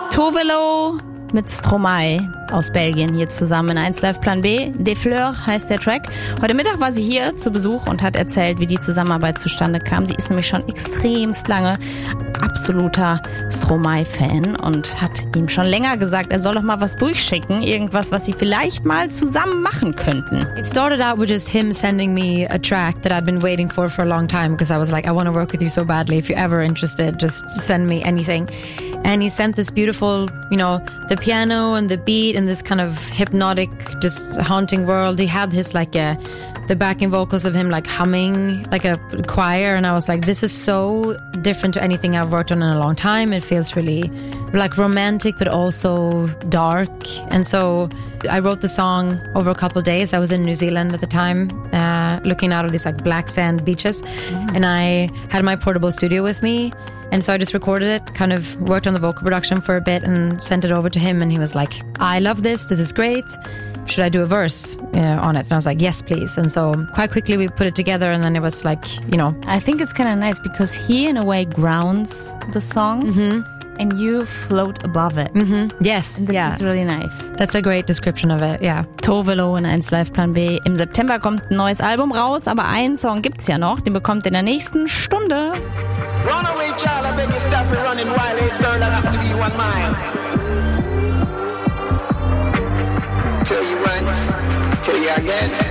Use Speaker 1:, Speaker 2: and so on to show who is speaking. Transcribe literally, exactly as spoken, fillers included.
Speaker 1: Tovelo mit Stromae aus Belgien hier zusammen in eins Live Plan B. Des Fleurs heißt der Track. Heute Mittag war sie hier zu Besuch und hat erzählt, wie die Zusammenarbeit zustande kam. Sie ist nämlich schon extremst lange absoluter Stromae-Fan und hat ihm schon länger gesagt, er soll doch mal was durchschicken, irgendwas, was sie vielleicht mal zusammen machen könnten.
Speaker 2: It started out with just him sending me a track that I'd been waiting for for a long time because I was like, I want to work with you so badly. If you're ever interested, just send me anything. And he sent this beautiful, you know, the piano and the beat and this kind of hypnotic, just haunting world. He had his like a, the backing vocals of him like humming like a choir. And I was like, this is so different to anything I've worked on in a long time. It feels really like romantic, but also dark. And so I wrote the song over a couple of days. I was in New Zealand at the time, uh, looking out of these like black sand beaches. Mm. And I had my portable studio with me. And so I just recorded it, kind of worked on the vocal production for a bit and sent it over to him. And he was like, I love this. This is great. Should I do a verse uh, on it? And I was like, yes, please. And so quite quickly we put it together. And then it was like, you know.
Speaker 1: I think it's kind of nice because he, in a way, grounds the song. Mm-hmm. And you float above it.
Speaker 2: Mm-hmm. Yes,
Speaker 1: and this
Speaker 2: yeah.
Speaker 1: is really nice.
Speaker 2: That's a great description of it, yeah.
Speaker 1: Tovelo in eins Live Plan B. Im September kommt ein neues Album raus, aber einen Song gibt's ja noch, den bekommt ihr in der nächsten Stunde.
Speaker 3: Run away, child, I beg you stop me running while eight third I have to be one mile. Tell you once, tell you again.